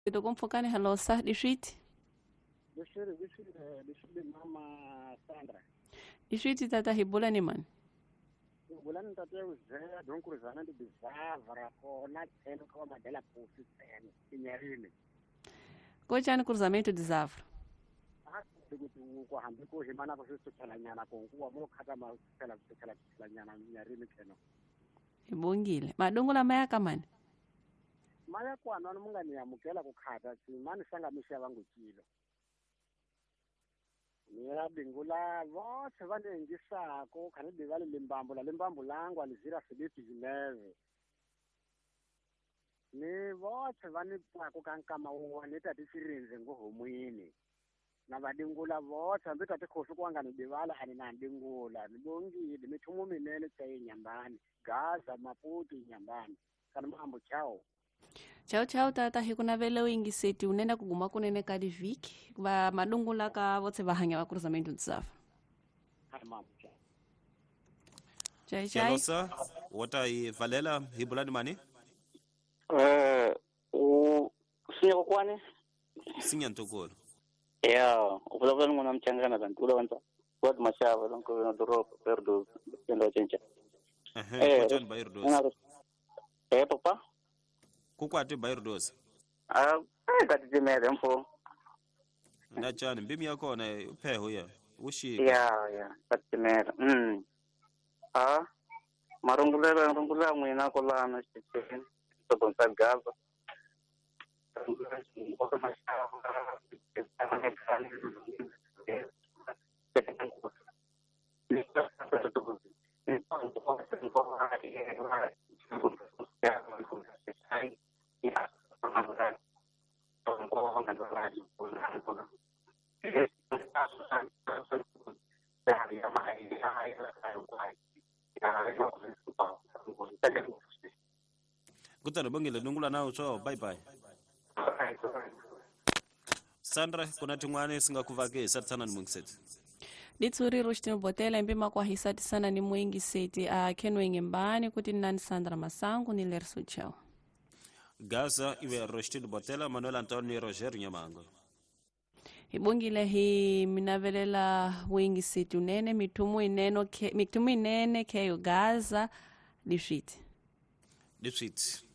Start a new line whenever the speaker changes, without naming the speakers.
Doko mfokane halosa dishwiti.
Dishiri mama Sandra.
Dishwiti tata hibula ni man.
Hibula ni tata uzea donkuru zana di bizava rako na tenu kwa madela pusi tenu. Inyerini.
Kochani cruzamento de Zafra.
Dikutu kwa hambiko himana kwa sisi tukala nyana konguwa mo kata ma tukala nyana inyerini tenu.
Ibongile. Madongo la maya kamani.
Maya kwa nanu munga ni ya mukela kukata si mani sanga misha wangu chilo. Nira bingula vose vanengisako khani divali limbambo langu alizira filiphi zineve ni vose vanipako kankama wanita tisirinze ngohomwini na vadingula vose ambita tikhosi kwanga nidivala ani nandingula nibongile mithumu minene tsayi nyambani Gaza Maputo nyambani kana mambo chao
Chao tata hikuna vele wingiseti unenda kuguma kunene kadi viki va madungula ka vote vahanya wa cruzamento de Zafra.
kana mambo chao
Chai.
Yalosa wata i valela hibulani mani
O senhor kwani?
sinyantokolo
Uvulavula mwana mchangana kantu wanza wad mashava donc na doro perdo tendo chencha.
kochani bayirdos
Papa?
kukwati bayirdos
Kati jimere mfo.
nachani mbimi yakona upheho ya ushika
Kati jimere. Marungula mwina kolana chichen. Todo Gaza.
kutana bongile dungula nawo so bye Sandra kuna tingwane singakuvake satsana ni mungiseti
Ditsuri rushtino botela mpima kwa hisati sana ni mwingi seti kenwe ngembani kuti nani Sandra Masangu ni lerso chao.
Gaza iwe Roshid Botela Manuel Antonio Roger Nyamango
Ibongile hi minavelela wingi seti unene mitumu inene keyo Gaza dishwiti.
Dipswit